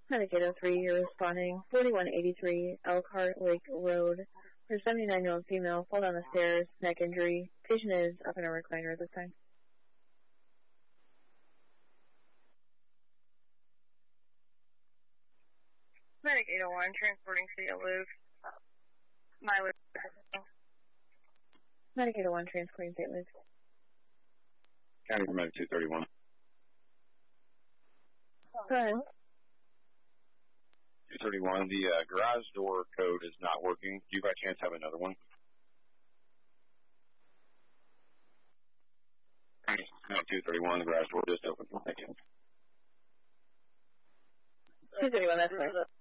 Medic 803, you're responding. 4183 Elkhart Lake Road. For 79-year-old female, fall down the stairs, neck injury. Patient is up in a recliner at this time. Medic 801, transporting St. Luke. Mileage. Medic 801, transporting St. Luke. County for Medic 231. Go ahead. 231, the garage door code is not working. Do you by chance have another one? No, 231, the garage door just opened. Thank you. 231, that's right.